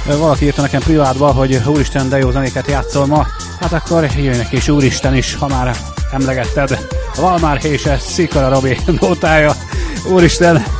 Valaki írta nekem privátba, hogy úristen, de jó zenéket játszol ma. Hát akkor jöjjnek is úristen is, ha már emlegetted. Valmár Hése, Szikora Robi nótája. Úristen,